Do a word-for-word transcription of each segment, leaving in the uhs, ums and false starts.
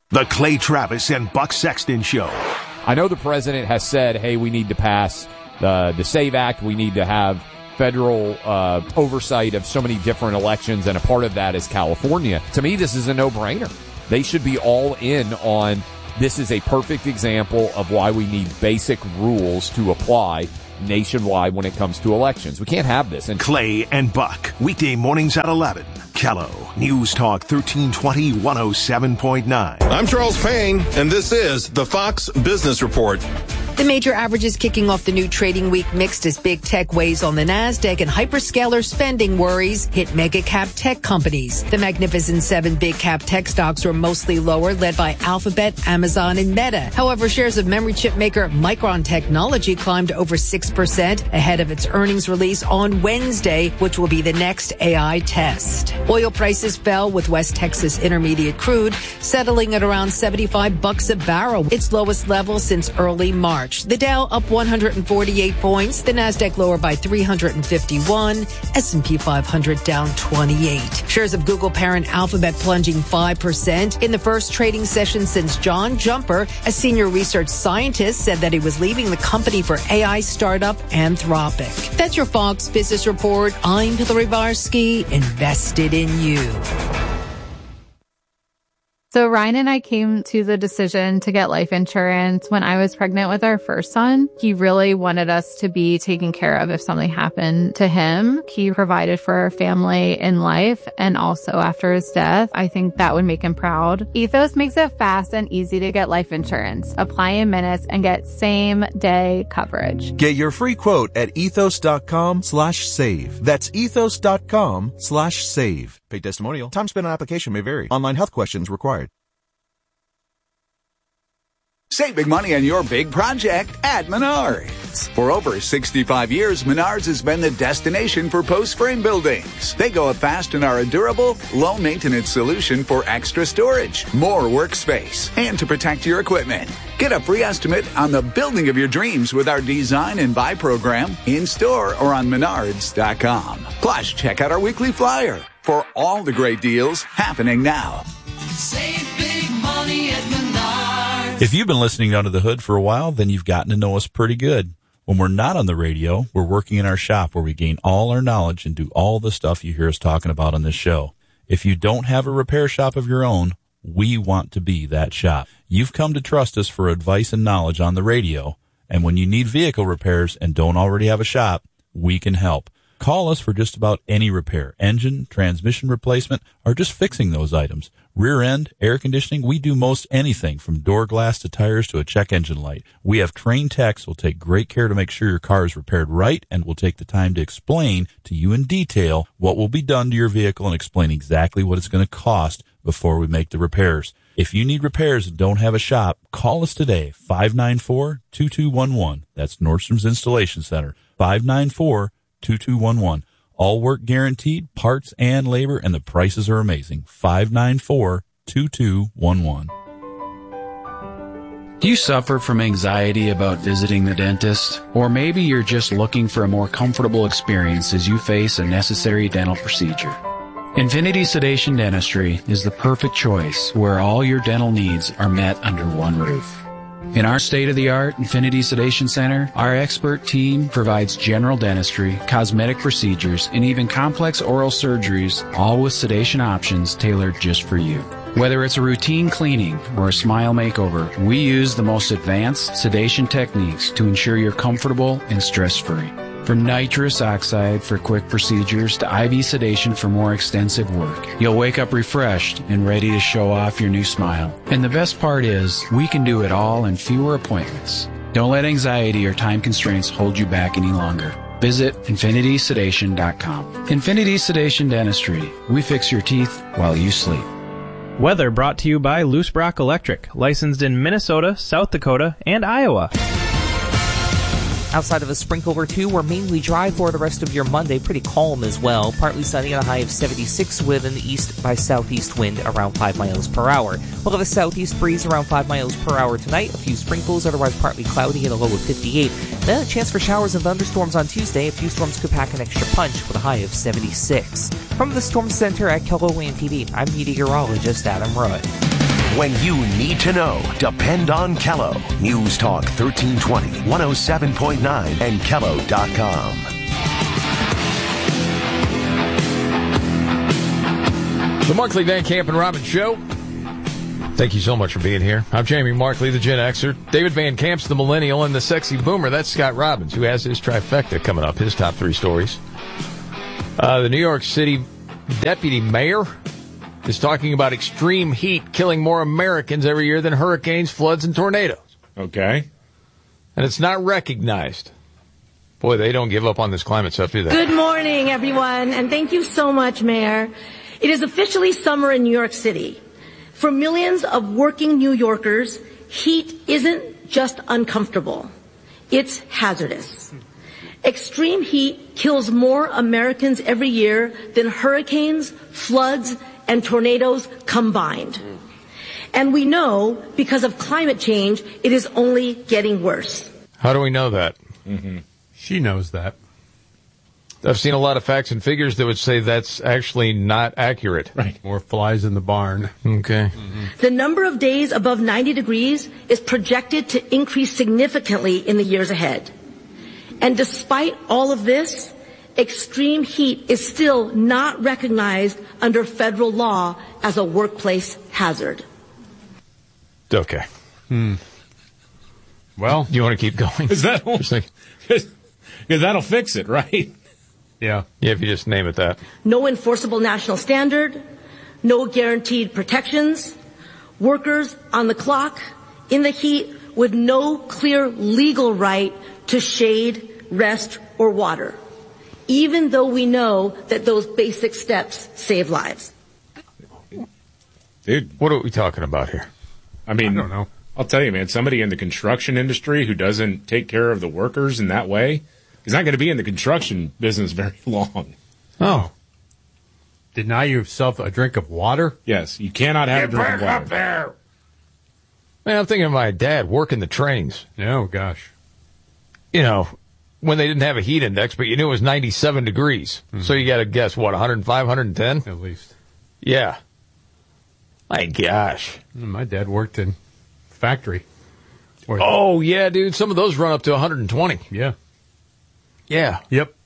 The Clay Travis and Buck Sexton Show. I know the president has said, hey, we need to pass the, the SAVE Act. We need to have federal uh, oversight of so many different elections, and a part of that is California. To me, this is a no-brainer. They should be all in on this is a perfect example of why we need basic rules to apply nationwide when it comes to elections. We can't have this. And Clay and Buck, weekday mornings at eleven. Kello, News Talk thirteen twenty, one oh seven point nine. I'm Charles Payne, and this is the Fox Business Report. The major averages kicking off the new trading week mixed as big tech weighs on the NASDAQ and hyperscaler spending worries hit mega cap tech companies. The Magnificent Seven big cap tech stocks were mostly lower, led by Alphabet, Amazon, and Meta. However, shares of memory chip maker Micron Technology climbed over six percent ahead of its earnings release on Wednesday, which will be the next A I test. Oil prices fell with West Texas Intermediate crude settling at around seventy-five bucks a barrel, its lowest level since early March. The Dow up one hundred forty-eight points, the Nasdaq lower by three hundred fifty-one, S and P five hundred down twenty-eight. Shares of Google parent Alphabet plunging five percent in the first trading session since John Jumper, a senior research scientist, said that he was leaving the company for A I startup Anthropic. That's your Fox Business Report. I'm Hillary Barsky, invested in you. So Ryan and I came to the decision to get life insurance when I was pregnant with our first son. He really wanted us to be taken care of if something happened to him. He provided for our family in life and also after his death. I think that would make him proud. Ethos makes it fast and easy to get life insurance. Apply in minutes and get same day coverage. Get your free quote at ethos.com slash save. That's ethos.com slash save. Paid testimonial. Time spent on application may vary. Online health questions required. Save big money on your big project at Menards. For over sixty-five years, Menards has been the destination for post-frame buildings. They go up fast and are a durable, low-maintenance solution for extra storage, more workspace, and to protect your equipment. Get a free estimate on the building of your dreams with our Design and Buy program in-store or on menards dot com. Plus, check out our weekly flyer for all the great deals happening now. Save big money at Menards. If you've been listening to Under the Hood for a while, then you've gotten to know us pretty good. When we're not on the radio, we're working in our shop where we gain all our knowledge and do all the stuff you hear us talking about on this show. If you don't have a repair shop of your own, we want to be that shop. You've come to trust us for advice and knowledge on the radio, and when you need vehicle repairs and don't already have a shop, we can help. Call us for just about any repair, engine, transmission replacement, or just fixing those items. Rear end, air conditioning, we do most anything from door glass to tires to a check engine light. We have trained techs who will take great care to make sure your car is repaired right and will take the time to explain to you in detail what will be done to your vehicle and explain exactly what it's going to cost before we make the repairs. If you need repairs and don't have a shop, call us today, five nine four, two two one one. That's Nordstrom's Installation Center, five nine four, two two one one. All work guaranteed, parts and labor, and the prices are amazing. five nine four, two two one one. Do you suffer from anxiety about visiting the dentist? Or maybe you're just looking for a more comfortable experience as you face a necessary dental procedure. Infinity Sedation Dentistry is the perfect choice where all your dental needs are met under one roof. In our state-of-the-art Infinity Sedation Center, our expert team provides general dentistry, cosmetic procedures, and even complex oral surgeries, all with sedation options tailored just for you. Whether it's a routine cleaning or a smile makeover, we use the most advanced sedation techniques to ensure you're comfortable and stress-free. From nitrous oxide for quick procedures to I V sedation for more extensive work, you'll wake up refreshed and ready to show off your new smile. And the best part is, we can do it all in fewer appointments. Don't let anxiety or time constraints hold you back any longer. Visit infinity sedation dot com. Infinity Sedation Dentistry. We fix your teeth while you sleep. Weather brought to you by Loose Brock Electric, licensed in Minnesota, South Dakota, and Iowa. Outside of a sprinkle or two, we're mainly dry for the rest of your Monday. Pretty calm as well. Partly sunny and a high of seventy-six with an east by southeast wind around five miles per hour. We'll have a southeast breeze around five miles per hour tonight. A few sprinkles, otherwise partly cloudy and a low of fifty-eight. Then a chance for showers and thunderstorms on Tuesday. A few storms could pack an extra punch with a high of seventy-six. From the Storm Center at K L O Land T V, I'm meteorologist Adam Rudd. When you need to know, depend on Kello. News Talk thirteen twenty, one oh seven point nine, and Kello dot com. The Markley, Van Camp, and Robbins Show. Thank you so much for being here. I'm Jamie Markley, the Gen Xer. David Van Camp's the Millennial, and the Sexy Boomer. That's Scott Robbins, who has his trifecta coming up, his top three stories. Uh, the New York City deputy mayor is talking about extreme heat killing more Americans every year than hurricanes, floods, and tornadoes. Okay. And it's not recognized. Boy, they don't give up on this climate stuff, do they? Good morning, everyone, and thank you so much, Mayor. It is officially summer in New York City. For millions of working New Yorkers, heat isn't just uncomfortable. It's hazardous. Extreme heat kills more Americans every year than hurricanes, floods, and tornadoes combined. And we know, because of climate change, it is only getting worse. How do we know that? Mm-hmm. She knows that. I've seen a lot of facts and figures that would say that's actually not accurate. Right. More flies in the barn. Okay. Mm-hmm. The number of days above ninety degrees is projected to increase significantly in the years ahead. And despite all of this, extreme heat is still not recognized under federal law as a workplace hazard. Okay. Hmm. Well, you want to keep going? Is that because that'll fix it, right? Yeah. Yeah, if you just name it that. No enforceable national standard, no guaranteed protections, workers on the clock, in the heat, with no clear legal right to shade, rest, or water, even though we know that those basic steps save lives. Dude, what are we talking about here? I mean, I don't know. I'll tell you, man, somebody in the construction industry who doesn't take care of the workers in that way, he's not going to be in the construction business very long. Oh. Deny yourself a drink of water? Yes, you cannot have Get a drink of back water. up there. Man, I'm thinking of my dad working the trains. Oh, gosh. You know, when they didn't have a heat index, but you knew it was ninety-seven degrees. Mm-hmm. So you got to guess, what, one oh five, one ten? At least. Yeah. My gosh. My dad worked in factory. Oh, yeah, dude. Some of those run up to one hundred twenty. Yeah. Yeah. Yep.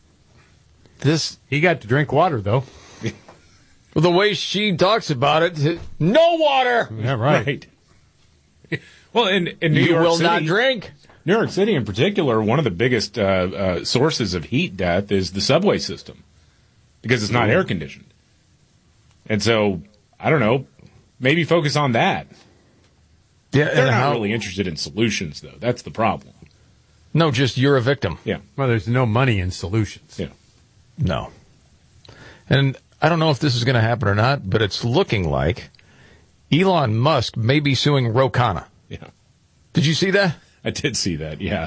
This. He got to drink water, though. Well, the way she talks about it, no water. Yeah, right. right. Well, in, in New you York will City, not drink. New York City in particular, one of the biggest uh, uh, sources of heat death is the subway system because it's not air conditioned. And so, I don't know, maybe focus on that. Yeah, They're and not how, really interested in solutions, though. That's the problem. No, just you're a victim. Yeah. Well, there's no money in solutions. Yeah. No. And I don't know if this is going to happen or not, but it's looking like Elon Musk may be suing Ro Khanna. Yeah. Did you see that? I did see that, yeah.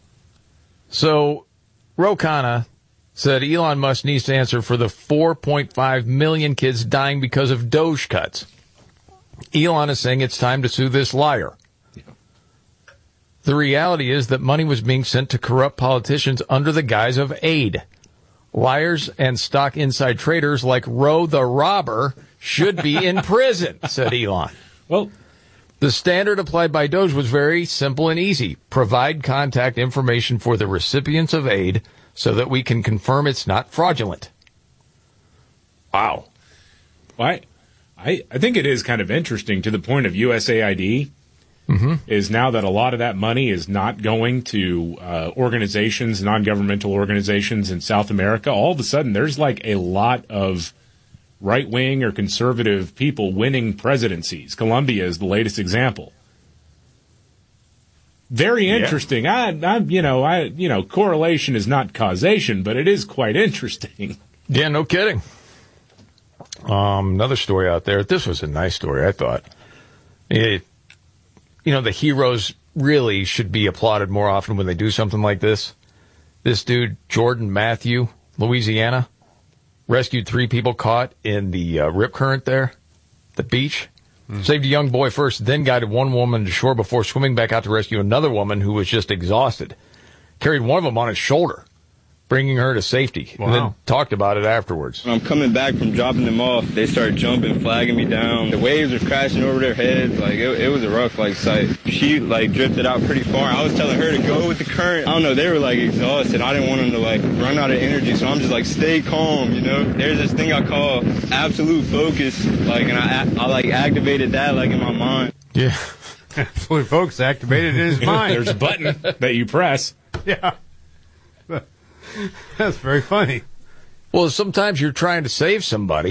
So, Ro Khanna said Elon Musk needs to answer for the four point five million kids dying because of Doge cuts. Elon is saying it's time to sue this liar. Yeah. The reality is that money was being sent to corrupt politicians under the guise of aid. Liars and stock inside traders like Ro the robber should be in prison, said Elon. Well, the standard applied by Doge was very simple and easy. Provide contact information for the recipients of aid so that we can confirm it's not fraudulent. Wow. Well, I, I, I think it is kind of interesting to the point of U S A I D mm-hmm. is now that a lot of that money is not going to uh, organizations, non-governmental organizations in South America. All of a sudden, there's like a lot of right-wing or conservative people winning presidencies. Colombia is the latest example. Very interesting. Yeah. I, I, you know, I, you know, correlation is not causation, but it is quite interesting. Yeah, no kidding. Um, another story out there. This was a nice story, I thought. It, you know, the heroes really should be applauded more often when they do something like this. This dude, Jordan Matthew, Louisiana, rescued three people caught in the uh, rip current there, the beach. Mm. Saved a young boy first, then guided one woman to shore before swimming back out to rescue another woman who was just exhausted. Carried one of them on his shoulder. bringing her to safety. Wow. And then talked about it afterwards. When I'm coming back from dropping them off, they start jumping, flagging me down. The waves are crashing over their heads. Like, it, it was a rough, like, sight. She, like, drifted out pretty far. I was telling her to go with the current. I don't know, they were, like, exhausted. I didn't want them to, like, run out of energy, so I'm just, like, stay calm, you know? There's this thing I call absolute focus, like, and I, I like, activated that, like, in my mind. Yeah. Absolute focus activated in his mind. There's a button that you press. Yeah. That's very funny. Well, sometimes you're trying to save somebody.